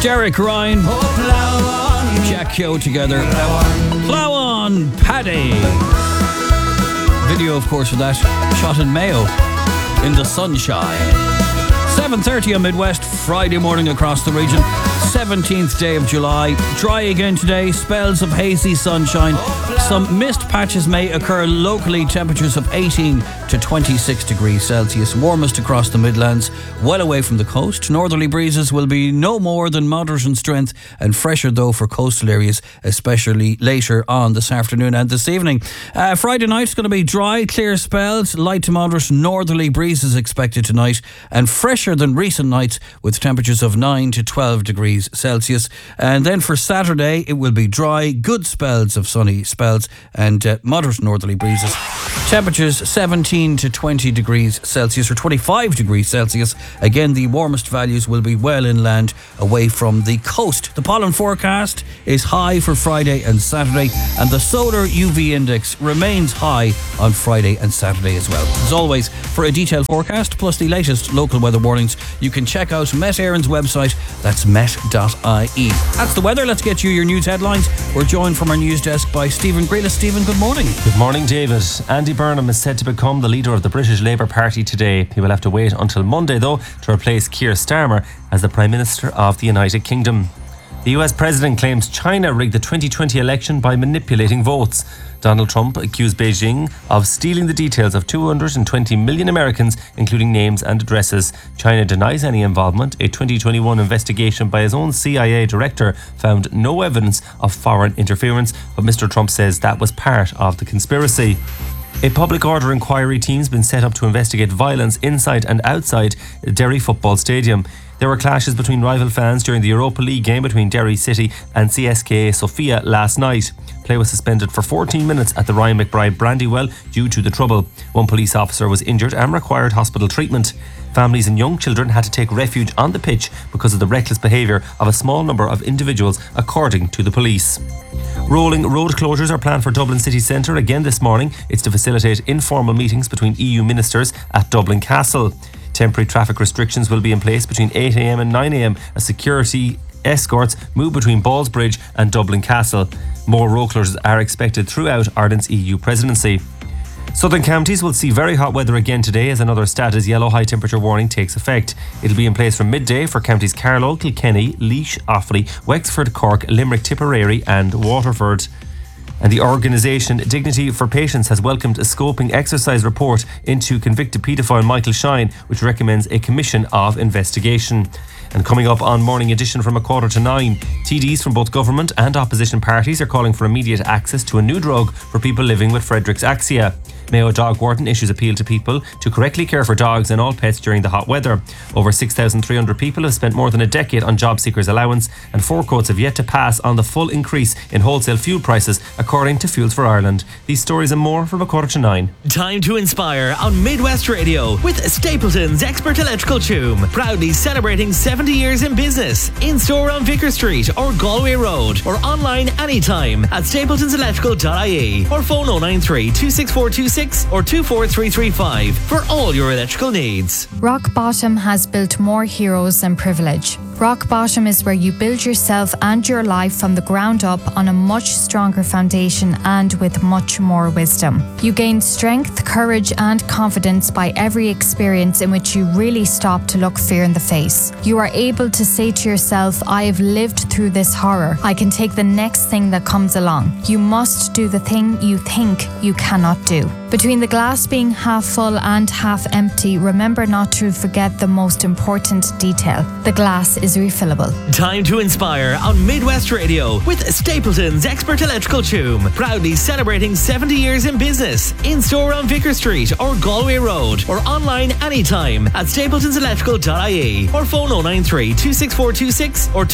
Derek Ryan, Jack Keogh together. Plow on, Paddy. Video, of course, for that shot in Mayo in the sunshine. 7:30 on Midwest, Friday morning across the region. 17th day of July. Dry again today, spells of hazy sunshine. Some mist patches may occur locally. Temperatures of 18 to 26 degrees Celsius. Warmest across the Midlands, well away from the coast. Northerly breezes will be no more than moderate in strength and fresher though for coastal areas, especially later on this afternoon and this evening. Friday night is going to be dry, clear spells, light to moderate northerly breezes expected tonight and fresher than recent nights with temperatures of 9 to 12 degrees Celsius. And then for Saturday it will be dry, good spells of sunny spells and moderate northerly breezes. Temperatures 17 to 20 degrees Celsius or 25 degrees Celsius. Again, the warmest values will be well inland away from the coast. The pollen forecast is high for Friday and Saturday, and the solar UV index remains high on Friday and Saturday as well. As always, for a detailed forecast plus the latest local weather warnings, you can check out Met Éireann's website. That's met.ie. That's the weather. Let's get you your news headlines. We're joined from our news desk by Stephen Grealis. Stephen, good morning. Good morning, David. Andy Burnham is said to become the leader of the British Labour Party today. He will have to wait until Monday, though, to replace Keir Starmer as the Prime Minister of the United Kingdom. The US President claims China rigged the 2020 election by manipulating votes. Donald Trump accused Beijing of stealing the details of 220 million Americans, including names and addresses. China denies any involvement. A 2021 investigation by his own CIA director found no evidence of foreign interference, but Mr. Trump says that was part of the conspiracy. A public order inquiry team's been set up to investigate violence inside and outside Derry Football Stadium. There were clashes between rival fans during the Europa League game between Derry City and CSKA Sofia last night. Play was suspended for 14 minutes at the Ryan McBride Brandywell due to the trouble. One police officer was injured and required hospital treatment. Families and young children had to take refuge on the pitch because of the reckless behaviour of a small number of individuals, according to the police. Rolling road closures are planned for Dublin city centre again this morning. It's to facilitate informal meetings between EU ministers at Dublin Castle. Temporary traffic restrictions will be in place between 8 a.m. and 9 a.m. as security escorts move between Ballsbridge and Dublin Castle. More road closures are expected throughout Ireland's EU presidency. Southern counties will see very hot weather again today as another Status yellow high temperature warning takes effect. It'll be in place from midday for counties Carlow, Kilkenny, Laois, Offaly, Wexford, Cork, Limerick, Tipperary and Waterford. And the organisation Dignity for Patients has welcomed a scoping exercise report into convicted paedophile Michael Shine, which recommends a commission of investigation. And coming up on Morning Edition from 8:45, TDs from both government and opposition parties are calling for immediate access to a new drug for people living with Friedreich's axia. Mayo Dog Warden issues appeal to people to correctly care for dogs and all pets during the hot weather. Over 6,300 people have spent more than a decade on job seekers allowance, and four courts have yet to pass on the full increase in wholesale fuel prices, according to Fuels for Ireland. These stories and more from 8:45. Time to inspire on Midwest Radio with Stapleton's Expert Electrical Tomb, proudly celebrating 70 years in business. In store on Vicar Street or Galway Road, or online anytime at stapletonselectrical.ie or phone 093 26426 or 24335 for all your electrical needs. Rock Bottom has built more heroes than privilege. Rock Bottom is where you build yourself and your life from the ground up on a much stronger foundation and with much more wisdom. You gain strength, courage and confidence by every experience in which you really stop to look fear in the face. You are able to say to yourself, I have lived through this horror. I can take the next thing that comes along. You must do the thing you think you cannot do. Between the glass being half full and half empty, remember not to forget the most important detail. The glass is refillable. Time to inspire on Midwest Radio with Stapleton's Expert Electrical Tomb, proudly celebrating 70 years in business. In store on Vicar Street or Galway Road, or online anytime at stapletonselectrical.ie or phone 093 26426 or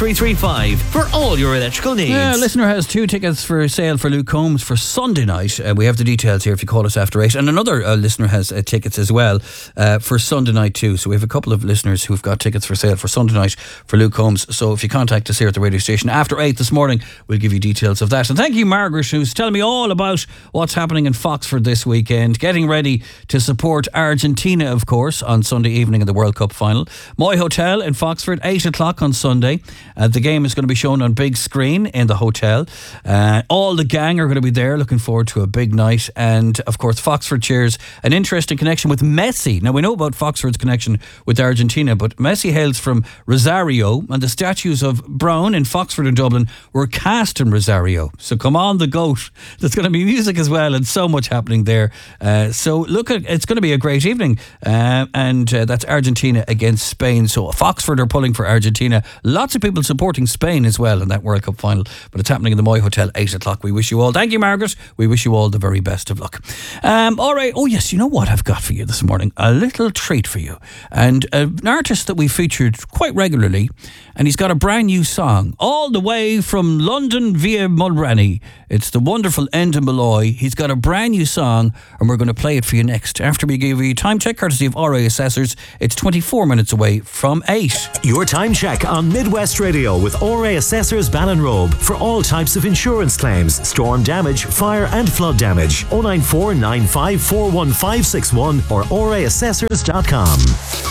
24335 for all your electrical needs. Listener has 2 tickets for sale for Luke Combs for Sunday night. We have the details here if you call us after 8. And another listener has tickets as well for Sunday night too. So we have a couple of listeners who've got tickets for sale for Sunday night for Luke Combs. So if you contact us here at the radio station after 8 this morning, we'll give you details of that. And thank you, Margaret, who's telling me all about what's happening in Foxford this weekend, getting ready to support Argentina, of course, on Sunday evening in the World Cup final. Moy Hotel in Foxford, 8 o'clock on Sunday. The game is going to be shown on big screen in the hotel. All the gang are going to be there, looking forward to a big night. And of course, Foxford shares an interesting connection with Messi. Now, we know about Foxford's connection with Argentina, but Messi hails from Rosario, and the statues of Brown in Foxford and Dublin were cast in Rosario. So come on, the GOAT. There's going to be music as well, and so much happening there. So look, it's going to be a great evening. And that's Argentina against Spain. So Foxford are pulling for Argentina. Lots of people supporting Spain as well in that World Cup final. But it's happening in the Moy Hotel, 8 o'clock. We wish you all, thank you, Margaret. We wish you all the very best of luck. All right. Oh yes, you know what I've got for you this morning? A little treat for you. And an artist that we featured quite regularly, and he's got a brand new song all the way from London via Mulrenny. It's the wonderful Enda Malloy. He's got a brand new song, and we're going to play it for you next after we give you time check courtesy of RA Assessors. It's 24 minutes away from 8. Your time check on Midwest Radio with RA Assessors Ballinrobe for all types of insurance claims, storm damage, fire and flood damage. 094 95 41561 or raassessors.com.